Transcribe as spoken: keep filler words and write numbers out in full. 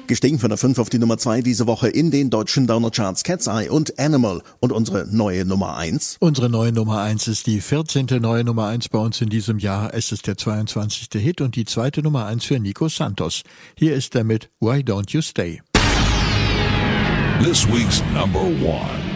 Gestiegen von der fünf auf die Nummer zwei diese Woche in den deutschen Downer-Charts Cat's Eye und Animal. Und unsere neue Nummer eins? Unsere neue Nummer eins ist die vierzehnte neue Nummer eins bei uns in diesem Jahr. Es ist der zweiundzwanzigste Hit und die zweite Nummer eins für Nico Santos. Hier ist er mit Why Don't You Stay? This week's number one.